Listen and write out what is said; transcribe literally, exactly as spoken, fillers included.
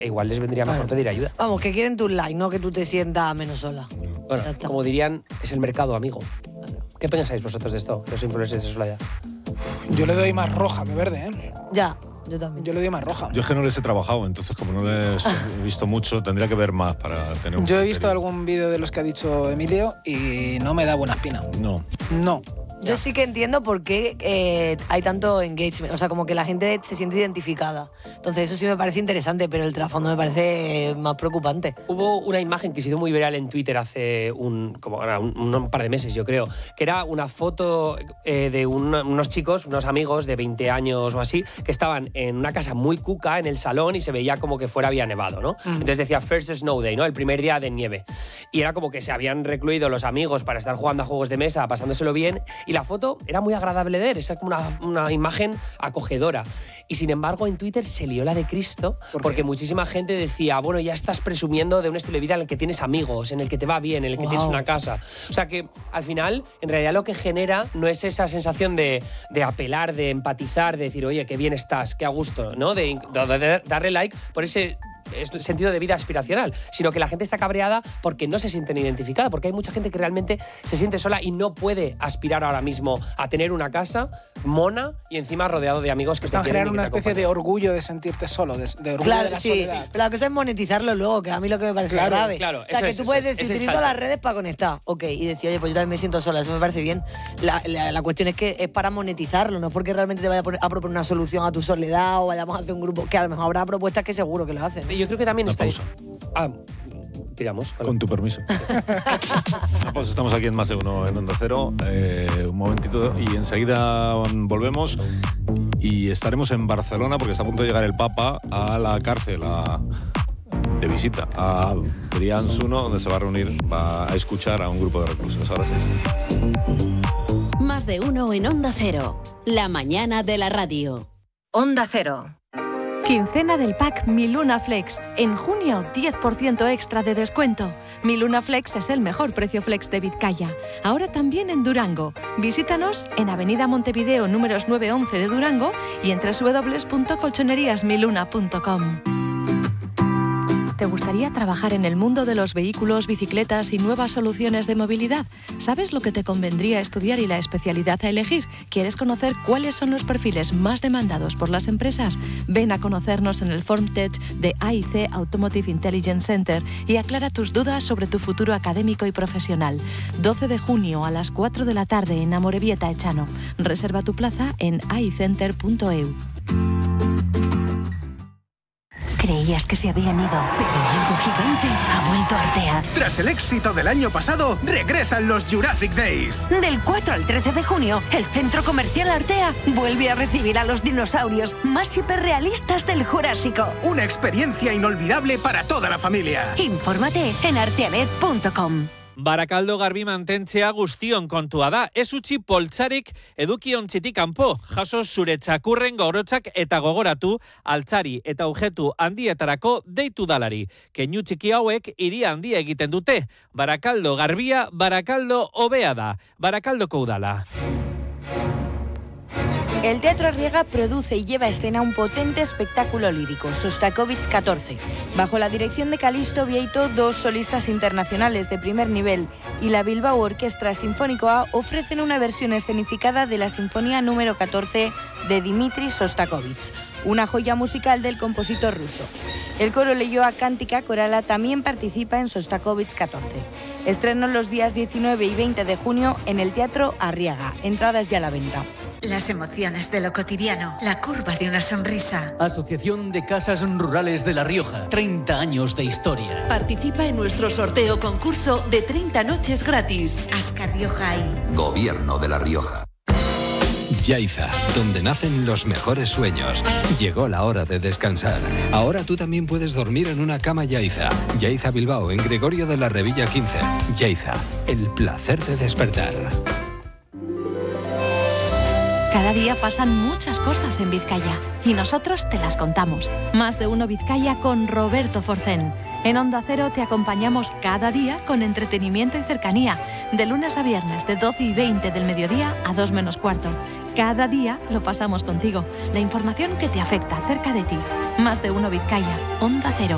E igual les vendría mejor Claro. pedir ayuda. Vamos, que quieren tus likes, no que tú te sientas menos sola. Bueno, Ya está. como dirían, es el mercado, amigo. ¿Qué pensáis vosotros de esto, los influencers de Solaya? Yo le doy más roja que verde, ¿eh? Ya, yo también. Yo le doy más roja. Yo es que no les he trabajado, entonces como no les he visto mucho, tendría que ver más para tener un Yo he criterio. visto algún vídeo de los que ha dicho Emilio y no me da buena espina. No. No. Yo sí que entiendo por qué eh, hay tanto engagement, o sea, como que la gente se siente identificada. Entonces eso sí me parece interesante, pero el trasfondo me parece más preocupante. Hubo una imagen que se hizo muy viral en Twitter hace un, como ahora, un, un par de meses, yo creo, que era una foto eh, de un- unos chicos, unos amigos de veinte años o así, que estaban en una casa muy cuca en el salón y se veía como que fuera había nevado, ¿no? Mm. Entonces decía First Snow Day, ¿no? El primer día de nieve. Y era como que se habían recluido los amigos para estar jugando a juegos de mesa, pasándoselo bien, y la foto era muy agradable de ver, es como una, una imagen acogedora. Y sin embargo en Twitter se lió la de Cristo ¿Por qué? porque muchísima gente decía, bueno, ya estás presumiendo de un estilo de vida en el que tienes amigos, en el que te va bien, en el que Wow. tienes una casa. O sea que al final, en realidad lo que genera no es esa sensación de, de apelar, de empatizar, de decir, oye, qué bien estás, qué a gusto, ¿no? De, de- de darle like por ese es sentido de vida aspiracional, sino que la gente está cabreada porque no se sienten identificada, porque hay mucha gente que realmente se siente sola y no puede aspirar ahora mismo a tener una casa mona y encima rodeado de amigos que Están te quieren generando y una que te especie de acompañan. orgullo de sentirte solo, de, de orgullo Claro, de la sí, soledad. pero la cosa es monetizarlo luego, que a mí lo que me parece Claro, grave. claro, o sea, eso que es, tú eso puedes es, decir, ese es utilizo salto. las redes para conectar, ok, y decir, oye, pues yo también me siento sola, eso me parece bien. La, la- la cuestión es que es para monetizarlo, no es porque realmente te vaya a, poner- a proponer una solución a tu soledad o vayamos a hacer un grupo, que a lo mejor habrá propuestas que seguro que lo hacen. Yo creo que también Una está... pausa. Ah, tiramos. Con tu permiso. Bueno, pues estamos aquí en Más de Uno en Onda Cero. Eh, un momentito y enseguida volvemos y estaremos en Barcelona porque está a punto de llegar el Papa a la cárcel a- de visita a Brianzuno, donde se va a reunir, va a escuchar a un grupo de reclusos. Ahora sí. Más de uno en Onda Cero. La mañana de la radio. Onda Cero. Quincena del pack Mi Luna Flex. En junio, diez por ciento extra de descuento. Mi Luna Flex es el mejor precio flex de Vizcaya. Ahora también en Durango. Visítanos en Avenida Montevideo números nueve once de Durango y en doble u doble u doble u punto colchonerías miluna punto com. ¿Te gustaría trabajar en el mundo de los vehículos, bicicletas y nuevas soluciones de movilidad? ¿Sabes lo que te convendría estudiar y la especialidad a elegir? ¿Quieres conocer cuáles son los perfiles más demandados por las empresas? Ven a conocernos en el FormTech de A I C Automotive Intelligence Center y aclara tus dudas sobre tu futuro académico y profesional. doce de junio a las cuatro de la tarde en Amorebieta Echano. Reserva tu plaza en aicenter punto e u. Creías que se habían ido, pero algo gigante ha vuelto a Artea. Tras el éxito del año pasado, regresan los Jurassic Days. Del cuatro al trece de junio, el Centro Comercial Artea vuelve a recibir a los dinosaurios más hiperrealistas del Jurásico. Una experiencia inolvidable para toda la familia. Infórmate en arteanet punto com. Barakaldo garbi mantentzea guztion kontua da. Ez utzi poltsarik eduki ontzitik kanpo. Jaso zure txakurren gorotzak eta gogoratu altzari eta objetu handietarako deitu dalari. Keinu txiki hauek hiria handia egiten dute. Barakaldo garbia, Barakaldo hobea da. Barakaldoko udala. El Teatro Arriaga produce y lleva a escena un potente espectáculo lírico, Sostakovich catorce. Bajo la dirección de Calixto Vieito, dos solistas internacionales de primer nivel y la Bilbao Orquestra Sinfónico A ofrecen una versión escenificada de la Sinfonía número catorce de Dmitri Sostakovich, una joya musical del compositor ruso. El coro Leyoa Cántica Corala también participa en Sostakovich catorce. Estreno los días diecinueve y veinte de junio en el Teatro Arriaga. Entradas ya a la venta. Las emociones de lo cotidiano, la curva de una sonrisa. Asociación de Casas Rurales de La Rioja, treinta años de historia. Participa en nuestro sorteo concurso de treinta noches gratis. Ascar Rioja y Gobierno de La Rioja. Yaiza, donde nacen los mejores sueños. Llegó la hora de descansar. Ahora tú también puedes dormir en una cama Yaiza. Yaiza Bilbao, en Gregorio de la Revilla quince. Yaiza, el placer de despertar. Cada día pasan muchas cosas en Vizcaya y nosotros te las contamos. Más de uno Vizcaya con Roberto Forcén. En Onda Cero te acompañamos cada día con entretenimiento y cercanía. De lunes a viernes, de doce y veinte del mediodía a dos menos cuarto. Cada día lo pasamos contigo. La información que te afecta cerca de ti. Más de uno Vizcaya. Onda Cero.